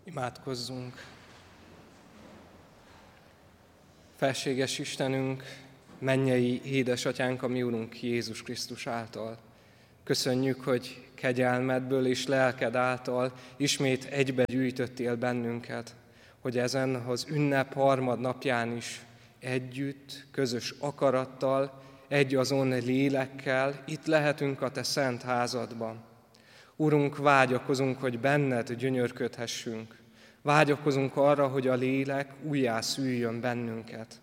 Imádkozzunk! Felséges Istenünk, mennyei édesatyánk, a mi Urunk Jézus Krisztus által. Köszönjük, hogy kegyelmedből és lelked által ismét egybe gyűjtöttél bennünket, hogy ezen az ünnep harmadnapján is együtt, közös akarattal, egyazon lélekkel itt lehetünk a te szent házadban. Urunk, vágyakozunk, hogy benned gyönyörködhessünk. Vágyakozunk arra, hogy a lélek újjá szüljön bennünket.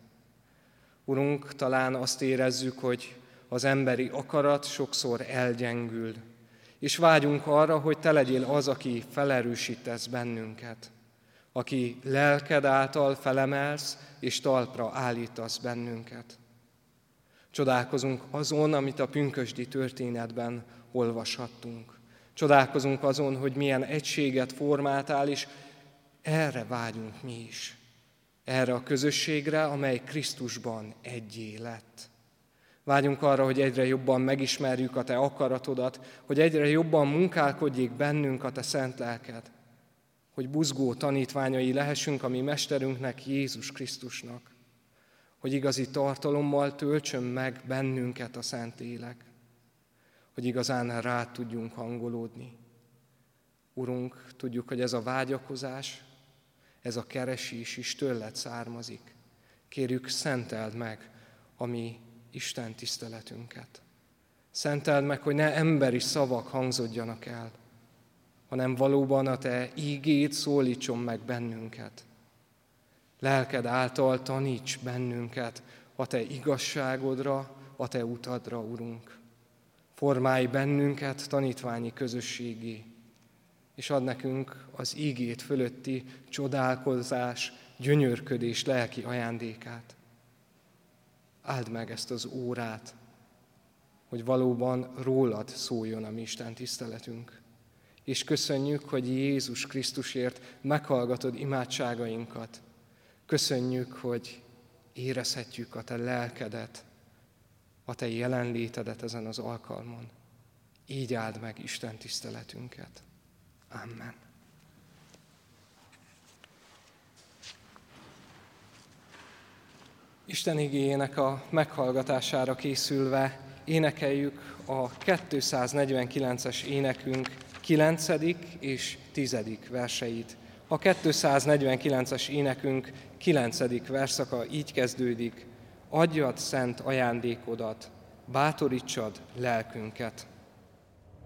Urunk, talán azt érezzük, hogy az emberi akarat sokszor elgyengül, és vágyunk arra, hogy te legyél az, aki felerősítesz bennünket, aki lelked által felemelsz és talpra állítasz bennünket. Csodálkozunk azon, amit a pünkösdi történetben olvashattunk. Csodálkozunk azon, hogy milyen egységet formáltál, és erre vágyunk mi is. Erre a közösségre, amely Krisztusban egyé lett. Vágyunk arra, hogy egyre jobban megismerjük a te akaratodat, hogy egyre jobban munkálkodjék bennünk a te szent lelked, hogy buzgó tanítványai lehessünk a mi mesterünknek, Jézus Krisztusnak, hogy igazi tartalommal töltsön meg bennünket a Szentlélek, hogy igazán rá tudjunk hangolódni. Urunk, tudjuk, hogy ez a vágyakozás, ez a keresés is tőled származik. Kérjük, szenteld meg a mi Isten tiszteletünket. Szenteld meg, hogy ne emberi szavak hangzódjanak el, hanem valóban a te ígéd szólítson meg bennünket. Lelked által taníts bennünket a te igazságodra, a te utadra, Urunk. Formálj bennünket tanítványi közösségé, és add nekünk az ígét fölötti csodálkozás, gyönyörködés lelki ajándékát. Áld meg ezt az órát, hogy valóban rólad szóljon a mi Isten tiszteletünk. És köszönjük, hogy Jézus Krisztusért meghallgatod imádságainkat. Köszönjük, hogy érezhetjük a te lelkedet, a te jelenlétedet ezen az alkalmon. Így áld meg Isten tiszteletünket. Amen. Isten igéjének a meghallgatására készülve énekeljük a 249-es énekünk 9. és 10. verseit. A 249-es énekünk 9. versszaka így kezdődik: adjad szent ajándékodat, bátorítsad lelkünket.